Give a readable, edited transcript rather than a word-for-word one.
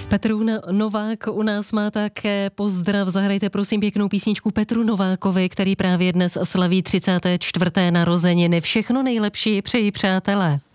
Petr Novák u nás má také pozdrav. Zahrajte prosím pěknou písničku Petru Novákovi, který právě dnes slaví 34. narozeniny. Všechno nejlepší přeji, přátelé.